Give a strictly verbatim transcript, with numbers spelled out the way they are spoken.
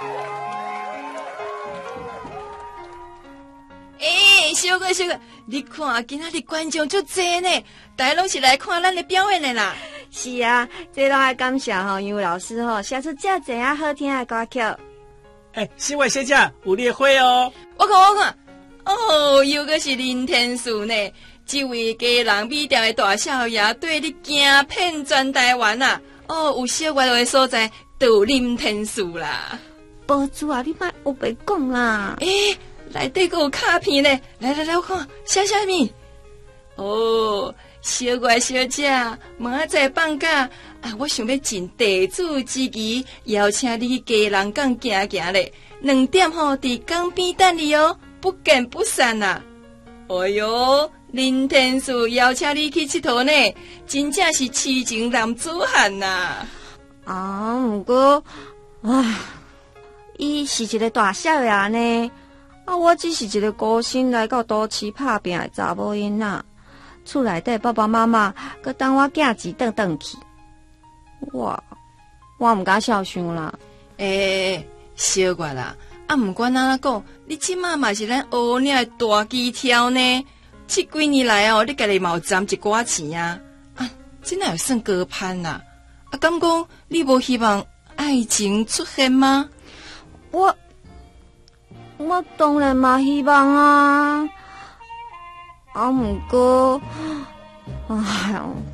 诶，小哥小哥，你看今仔日观众足侪呢，大家拢是来看咱的表演的啦。 是啊，这拢爱感谢吼，因为老师吼写出遮侪啊好听的歌曲。 哎，新伟小姐有你的会哦。 我看我看，哦，又个是林天树呢，这位家人米店的大少爷对你行遍全台湾啊。哦，有小外的所在都有林天树啦。 宝珠啊，你莫黑白讲啦。 诶，内底还有卡片呢，来来来，我看写啥物？哦，小外小姐，明仔载放假啊，我想要尽地主之谊，邀请你家人港行行咧，两点吼伫港边等你哦，不见不散啦。哎哟，林天树邀请你去佚佗呢，真正是痴情男子汉呐！ 啊，不过，唉，伊是一个大少爷呢，啊，我只是一个孤身来到都市打拼的查某囡仔，厝内底爸爸妈妈搁等我囝钱转转去，我我唔敢孝顺啦。 诶，小我啦，啊，唔管哪讲，你即马嘛是咱乌领的大机挑呢。这几年来哦，你家己嘛有赚一寡钱啊，啊，真哪有算高攀啦？啊，敢讲你无希望爱情出现吗？ 我我当然嘛希望啊，啊，不过，哎呦，